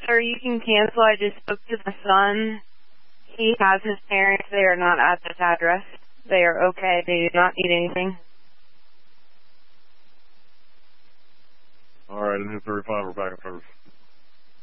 sir, you can cancel. I just spoke to the son. He has his parents. They are not at this address. They are okay. They do not need anything. All right, and 35, we're back in service.